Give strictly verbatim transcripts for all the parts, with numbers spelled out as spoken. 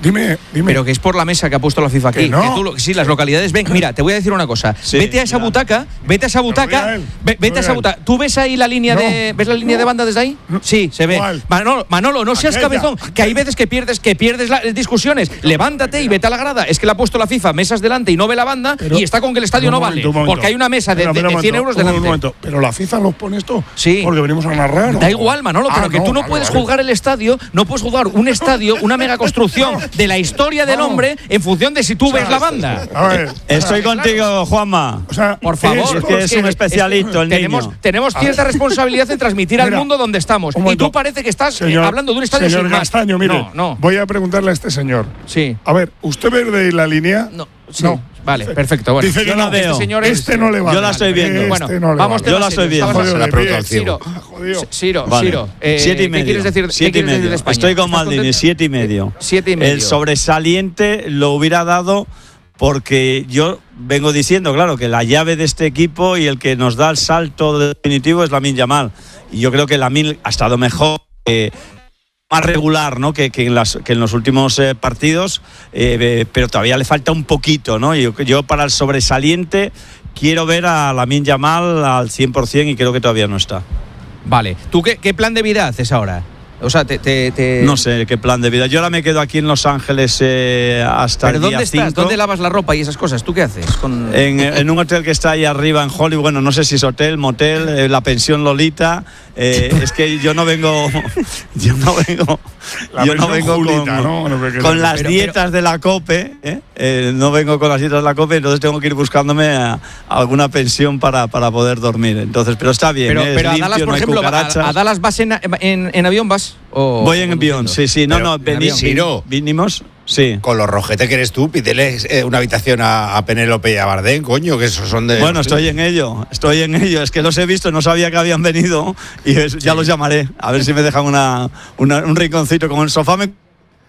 Dime, dime. Pero que es por la mesa que ha puesto la FIFA aquí. Que no. Que tú lo, sí, las localidades ven. Mira, te voy a decir una cosa. Sí, vete a esa claro. butaca, vete a esa butaca, ve, vete a esa butaca. ¿Tú ves ahí la línea no, de ves la línea no, de banda desde ahí? No. Sí, se ve. ¿Cuál? Manolo, Manolo, no seas Aquella. cabezón, que hay veces que pierdes que pierdes las discusiones. Levántate y vete a la grada. Es que le ha puesto la FIFA mesas delante y no ve la banda Pero, y está con que el estadio no momento, vale, porque hay una mesa de, Espera, de, espera, de cien un euros momento, delante. Un momento. Pero la FIFA los pone esto Sí. porque venimos a narrar. ¿no? Da igual, Manolo, pero Ah, que tú no vale, puedes vale. juzgar el estadio, no puedes juzgar un estadio, una mega construcción de la historia del No. hombre en función de si tú ves la banda. A ver, Estoy contigo, Juanma. o sea, Por favor, Es que es un especialista el tenemos, niño. tenemos cierta responsabilidad en transmitir al Mira, mundo donde estamos. un Y momento. tú parece que estás eh, Señor- hablando de un estadio señor sin más. Castaño, mire, No, no. voy a preguntarle a este señor. Sí. A ver, ¿usted ve de la línea? No, sí. No. Vale, perfecto. Bueno. Dice que yo no. la veo. Este señor es- Este no le va. Yo la estoy viendo. Este Bueno, no le vamos vale. Yo la estoy viendo. Joder, la de producción. Ciro, Ah, jodido. Ciro, Vale. Ciro. eh, siete y ¿qué medio. quieres decir? ¿Qué siete y quieres decir medio. de España? Estoy con ¿Estás Maldini, contento? siete y medio. Siete y medio. El sobresaliente lo hubiera dado porque yo vengo diciendo, claro, que la llave de este equipo y el que nos da el salto definitivo es Lamine Yamal. Y yo creo que Lamine ha estado mejor, eh, más regular, ¿no? que, que, en, las, que en los últimos eh, partidos, eh, eh, pero todavía le falta un poquito, ¿no? Yo, yo para el sobresaliente quiero ver a Lamine Yamal al cien por ciento y creo que todavía no está. Vale. ¿Tú qué, qué plan de vida haces ahora? O sea, te. te, te... No sé qué plan de vida. Yo ahora me quedo aquí en Los Ángeles eh, hasta ¿Pero el dónde día estás? cinco. ¿Dónde lavas la ropa y esas cosas? ¿Tú qué haces? Con... En, en un hotel que está ahí arriba en Hollywood. Bueno, no sé si es hotel, motel, eh, la pensión Lolita. Eh, es que yo no vengo. Yo no vengo. La yo no pensión vengo Julita, con, ¿no? Bueno, porque- con las Pero- dietas pero- de la COPE. ¿eh? Eh, no vengo con las dietas de la COPE, entonces tengo que ir buscándome a, a alguna pensión para, para poder dormir. Entonces, pero está bien. Pero, ¿eh? Es pero a limpio, Dallas, no por hay ejemplo, a, cucarachas. a Dallas vas en, en, en avión vas? O, Voy en o avión, conduciendo? sí, sí. No, Pero, no, veni- avión. Ciro. vinimos. Sí. Con los rojete que eres tú, pídele eh, una habitación a, a Penélope y a Bardem, coño, que esos son de. Bueno, estoy en ello, estoy en ello. Es que los he visto, no sabía que habían venido y es- ya los llamaré. A ver si me dejan una, una- un rinconcito con el sofá. Me...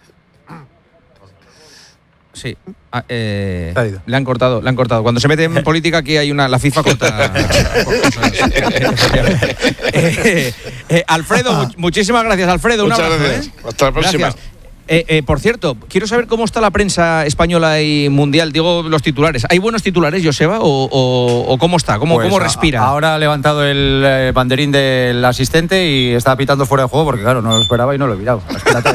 Sí. Ah, eh, Se ha ido. le han cortado, le han cortado. Cuando se mete en política aquí hay una, la FIFA corta. eh, eh, Alfredo, mu- muchísimas gracias, Alfredo. Un Muchas abrazo, gracias. ¿eh? Hasta la próxima. Gracias. Eh, eh, por cierto, quiero saber cómo está la prensa española y mundial. Digo, los titulares. ¿Hay buenos titulares, Joseba? ¿O, o, o cómo está? ¿Cómo, Pues cómo a- respira? Ahora ha levantado el eh, banderín del asistente y está pitando fuera de juego porque, claro, no lo esperaba y no lo he mirado. Espérate.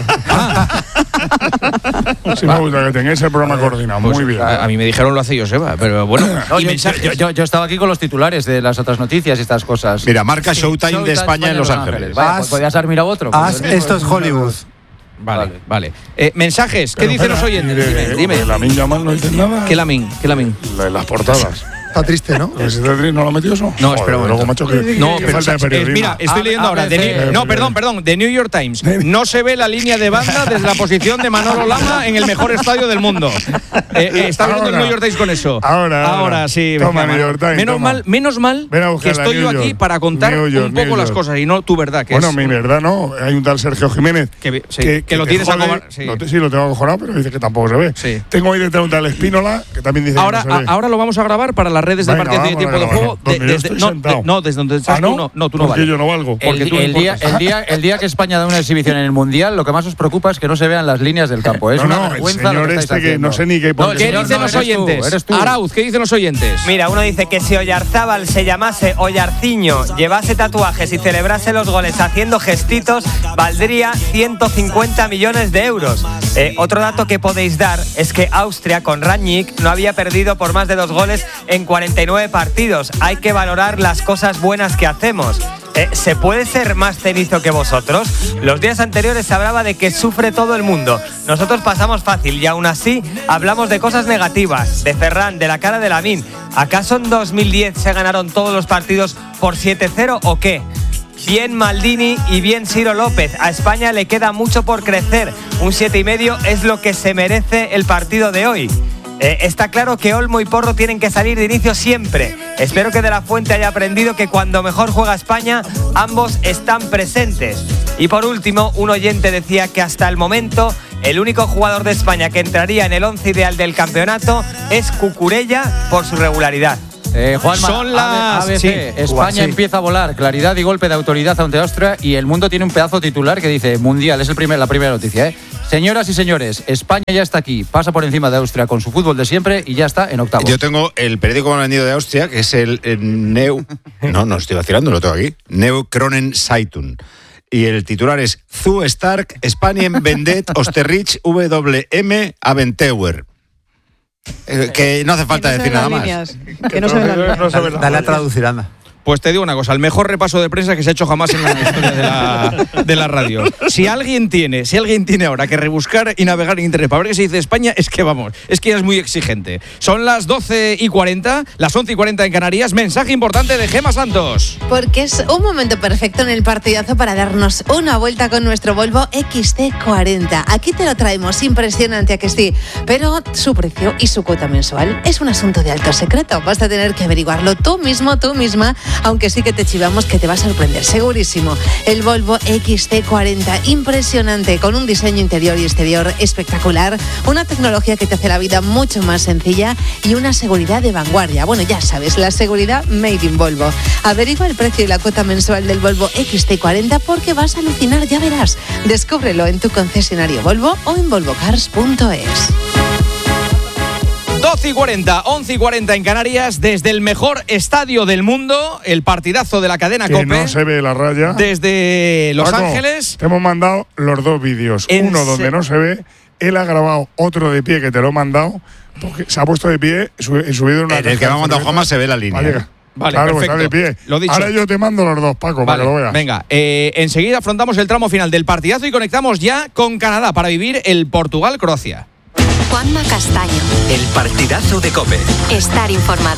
Sí me gusta que tengáis el programa coordinado. Pues, Muy bien. A, a mí me dijeron lo hace Joseba, pero bueno. No, y yo, mensajes. yo, yo- yo estaba aquí con los titulares de las otras noticias y estas cosas. Mira, marca Showtime de España en Los Ángeles. Vaya, Haz- pues podías haber mirado otro. Haz, Pues, esto es Hollywood. Vale, Vale. vale. Eh, mensajes, ¿qué Pero dicen espera, los oyentes? y de- Dime, dime. de Lamine Yamal no dicen nada. ¿Qué lamin? ¿Qué lamin? La- Las portadas. Está triste, ¿no? ¿El siete tres no lo ha metido eso? No, espera un luego, momento. macho, que, No, que pero falta de eh, periodismo. mira, estoy A- leyendo a ahora. ver, The eh, New- no, eh, perdón, perdón. The New York Times. No se ve la línea de banda desde la posición de Manolo Lama en el mejor estadio del mundo. Eh, eh, está viendo el Ahora. New York Times con eso. Ahora, ahora. sí. Toma, venga, New York Times, menos toma. mal, menos mal Ven a que buscarla, estoy yo New aquí York. para contar New York, un poco New las York. cosas y no tu verdad, que Bueno, es mi verdad no. Hay un tal Sergio Jiménez. que, vi- sí, que, lo te tienes a jode. cobar- sí. Lo te- sí, lo tengo acojonado, pero dice que tampoco se ve. Sí. Tengo ahí detrás un tal Espínola, que también dice Ahora, que no se ve. a- ahora lo vamos a grabar para las redes de Venga, partido de vamos, tiempo de venga, juego. vamos. Donde yo desde- estoy no, sentado. de- no, desde donde estás ¿Ah, no? tú no, no, tú no Porque vales. yo no valgo. El, Porque tú no el día, importas. el, día, el día que España da una exhibición en el Mundial, lo que más os preocupa es que no se vean las líneas del campo. Es No, una no, el vergüenza señor lo que estáis este que haciendo. no sé ni qué- No, el ¿Qué señor dicen no, los eres tú, oyentes? eres tú. Arauz, ¿qué dicen los oyentes? Mira, uno dice que si Oyarzábal se llamase Oyarciño, llevase tatuajes y celebrase los goles haciendo gestitos, valdría ciento cincuenta millones de euros. Eh, otro dato que podéis dar es que Austria, con Rangnick, no había perdido por más de dos goles en cuarenta y nueve partidos. Hay que valorar las cosas buenas que hacemos. Eh, ¿Se puede ser más cenizo que vosotros? Los días anteriores se hablaba de que sufre todo el mundo. Nosotros pasamos fácil y aún así hablamos de cosas negativas, de Ferran, de la cara de Lamine. ¿Acaso en dos mil diez se ganaron todos los partidos por siete cero o qué? Bien Maldini y bien Ciro López. A España le queda mucho por crecer. Un siete y medio es lo que se merece el partido de hoy. Eh, está claro que Olmo y Porro tienen que salir de inicio siempre. Espero que De la Fuente haya aprendido que cuando mejor juega España, ambos están presentes. Y por último, un oyente decía que hasta el momento el único jugador de España que entraría en el once ideal del campeonato es Cucurella por su regularidad. Eh, Juanma, Son las... A B C, sí. España Sí. empieza a volar, claridad y golpe de autoridad ante Austria, y El Mundo tiene un pedazo titular que dice Mundial, es el primer, la primera noticia, ¿eh? Señoras y señores, España ya está aquí, pasa por encima de Austria con su fútbol de siempre y ya está en octavos. Yo tengo el periódico más vendido de Austria, que es el, el Neu... No, no estoy vacilando, lo tengo aquí. Neu Kronen Zeitung. Y el titular es Zu Stark, Spanien Vendet Osterrich W M Aventuer. Eh, que no hace falta Que no se decir ven nada las más. líneas, Que no se ven las líneas. No se ve la Dale a raya. traducir, anda. Pues te digo una cosa, el mejor repaso de prensa que se ha hecho jamás en la historia de la, de la radio. Si alguien tiene, si alguien tiene ahora que rebuscar y navegar en internet para ver qué se dice España, es que vamos, es que ya es muy exigente. Son las doce y cuarenta, las once y cuarenta en Canarias, mensaje importante de Gemma Santos. Porque es un momento perfecto en el partidazo para darnos una vuelta con nuestro Volvo X C cuarenta. Aquí te lo traemos, impresionante, ¿a que sí? Pero su precio y su cuota mensual es un asunto de alto secreto. Vas a tener que averiguarlo tú mismo, tú misma, aunque sí que te chivamos que te va a sorprender, segurísimo. El Volvo X C cuarenta, impresionante, con un diseño interior y exterior espectacular, una tecnología que te hace la vida mucho más sencilla y una seguridad de vanguardia. Bueno, ya sabes, la seguridad made in Volvo. Averigua el precio y la cuota mensual del Volvo X C cuarenta porque vas a alucinar, ya verás. Descúbrelo en tu concesionario Volvo o en volvo cars punto es. doce y cuarenta, once y cuarenta en Canarias, desde el mejor estadio del mundo, el partidazo de la cadena Que COPE. no se ve la raya. Desde Los Paco, Ángeles. Te hemos mandado los dos vídeos. En Uno se- donde no se ve. Él ha grabado otro de pie que te lo he mandado. Porque se ha puesto de pie su- y subido en una. En el que me ha mandado Juanma se ve la línea. Vale, Vale, claro, perfecto. está de pie. Lo dicho. Ahora yo te mando los dos, Paco, para Vale, que lo veas. venga, eh, enseguida afrontamos el tramo final del partidazo y conectamos ya con Canadá para vivir el Portugal-Croacia. Juanma Castaño. El partidazo de COPE. Estar informado.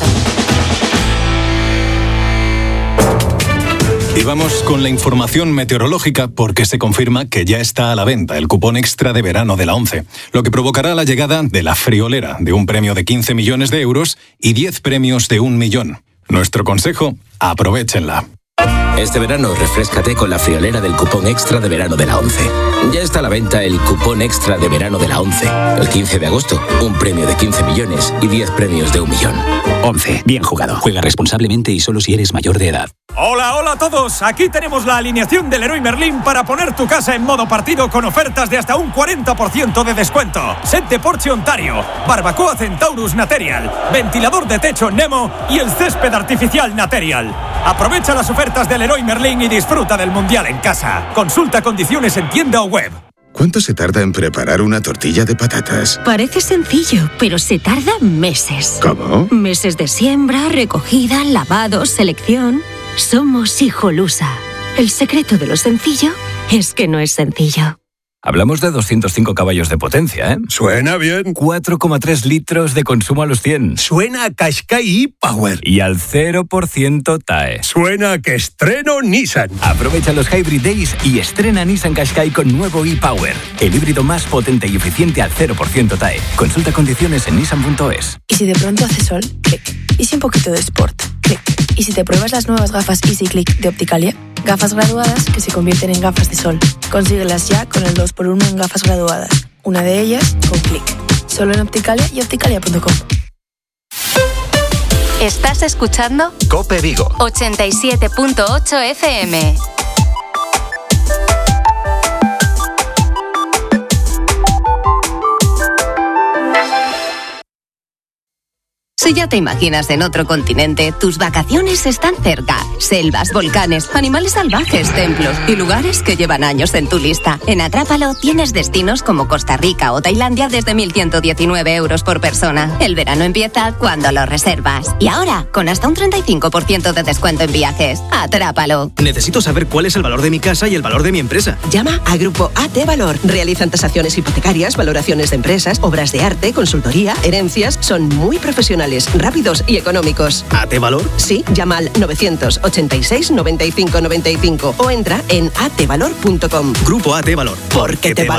Y vamos con la información meteorológica porque se confirma que ya está a la venta el cupón extra de verano de la ONCE, lo que provocará la llegada de la friolera, de un premio de quince millones de euros y diez premios de un millón. Nuestro consejo, aprovéchenla. Este verano refréscate con la friolera del cupón extra de verano de la ONCE. Ya está a la venta el cupón extra de verano de la ONCE. El quince de agosto, un premio de quince millones y diez premios de un millón. ONCE, bien jugado. Juega responsablemente y solo si eres mayor de edad. Hola, hola a todos. Aquí tenemos la alineación del Leroy Merlin para poner tu casa en modo partido con ofertas de hasta un cuarenta por ciento de descuento. Set de Porsche Ontario, barbacoa Centaurus Material, ventilador de techo Nemo y el césped artificial Material. Aprovecha las ofertas del Leroy Merlin y disfruta del Mundial en casa. Consulta condiciones en tienda o web. ¿Cuánto se tarda en preparar una tortilla de patatas? Parece sencillo, pero se tarda meses. ¿Cómo? Meses de siembra, recogida, lavado, selección. Somos Hijolusa. El secreto de lo sencillo es que no es sencillo. Hablamos de doscientos cinco caballos de potencia, ¿eh? Suena bien. cuatro coma tres litros de consumo a los cien. Suena a Qashqai e-Power. Y al cero por ciento T A E. Suena a que estreno Nissan. Aprovecha los Hybrid Days y estrena Nissan Qashqai con nuevo e-Power. El híbrido más potente y eficiente al cero por ciento T A E. Consulta condiciones en nissan punto es. ¿Y si de pronto hace sol? Clic. ¿Y si un poquito de sport? Clic. ¿Y si te pruebas las nuevas gafas Easy Click de Opticalia? Gafas graduadas que se convierten en gafas de sol. Consíguelas ya con el dos por uno en gafas graduadas. Una de ellas con Clic. Solo en Opticalia y opticalia punto com. ¿Estás escuchando? COPE Vigo. ochenta y siete punto ocho F M. Si ya te imaginas en otro continente, tus vacaciones están cerca. Selvas, volcanes, animales salvajes, templos y lugares que llevan años en tu lista. En Atrápalo tienes destinos como Costa Rica o Tailandia desde mil ciento diecinueve euros por persona. El verano empieza cuando lo reservas. Y ahora, con hasta un treinta y cinco por ciento de descuento en viajes. Atrápalo. Necesito saber cuál es el valor de mi casa y el valor de mi empresa. Llama a Grupo A T Valor. Realizan tasaciones hipotecarias, valoraciones de empresas, obras de arte, consultoría, herencias. Son muy profesionales, rápidos y económicos. ¿A T Valor? Sí, llama al novecientos ochenta y seis noventa y cinco noventa y cinco o entra en a t valor punto com. Grupo A T Valor. Porque te valora.